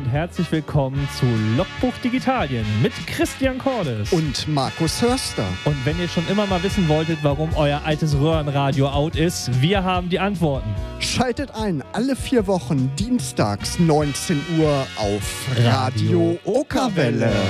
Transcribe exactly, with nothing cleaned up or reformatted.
und herzlich willkommen zu Logbuch Digitalien mit Christian Cordes und Markus Hörster. Und wenn ihr schon immer mal wissen wolltet, warum euer altes Röhrenradio out ist, wir haben die Antworten. Schaltet ein, alle vier Wochen dienstags neunzehn Uhr auf Radio Okerwelle.